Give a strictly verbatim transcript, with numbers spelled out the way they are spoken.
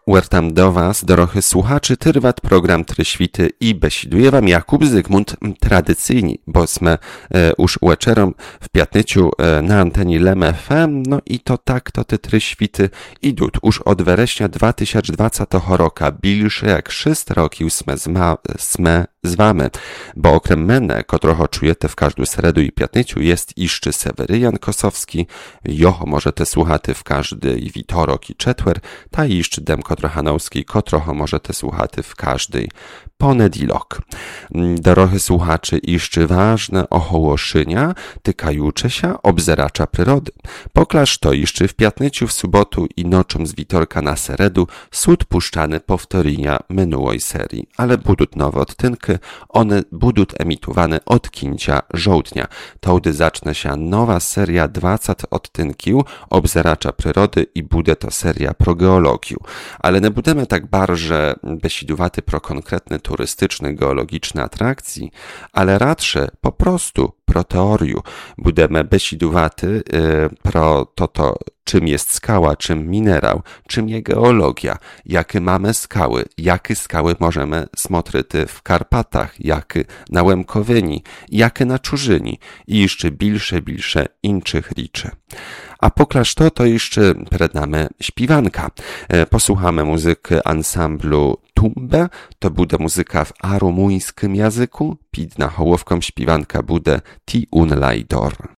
Wertam do Was, drodzy słuchaczy, Tyrwat program Tryświty i besiduje Wam Jakub Zygmunt tradycyjni, bo sme e, już wieczorem w piatnyciu e, na anteni Lem F M, no i to tak, to te Tryświty idą już od wereśnia dwa tysiące dwudziestego roku, bilsze jak sześć roki sme, zma, sme z Wami, bo okrem mene, kotrocho czujete w każdą sredu i piatnyciu, jest iszczy Seweryjan Kosowski, joho możecie słuchaty w każdy witorok i czetwer, ta iszczy Demko Trochanowski, kotrocho możecie słuchaty w każdej ponedilok. Drodzy słuchaczy, iszczy ważne ohołoszenia tykajucze się obzeracza przyrody. Poklaż to iszczy w piatnyciu, w sobotu i nocą z witorka na seredu sud puszczane powtórzenia minułej serii, ale budut nowe odtynki, one budut emitowane od kincia żołdnia. Tołdy zacznie się nowa seria dwadzieścia odtynkił obzeracza przyrody i bude to seria pro geologiu. Ale nie budemy tak barże besidowaty pro konkretny turystyczny, geologiczny atrakcji, ale radsze po prostu pro teoriu. Budemy besidowaty yy, pro to to, czym jest skała, czym minerał, czym jest geologia, jakie mamy skały, jakie skały możemy smotryty w Karpatach, jakie na Łemkowyni, jakie na Czurzyni i jeszcze bilsze, bilsze inczych liczy. A poklaż to, to jeszcze przed nami śpiwanka. Posłuchamy muzyki ansamblu Tumbe, to bude muzyka w arumuńskim języku, pidna hołowką śpiwanka bude Ti un lajdor.